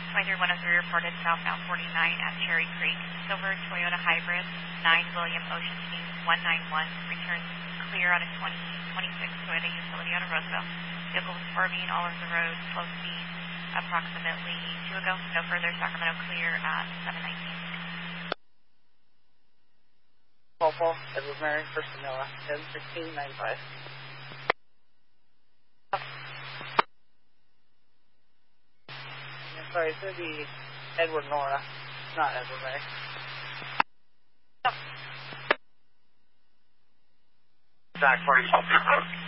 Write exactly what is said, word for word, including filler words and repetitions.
twenty-three one oh three reported southbound forty-nine at Cherry Creek. Silver Toyota Hybrid, nine William Ocean Team one nine one, returns clear on a twenty twenty-six Toyota utility out of Roseville. Vehicle was swerving all over the road, slow speed, approximately two ago. No further, Sacramento clear at seven nineteen. Paul Paul, Edward Mary, First Manila, ten sixteen ninety-five. Sorry, it's going to be Edward Nora, not Edward Mary. Zach forty-five.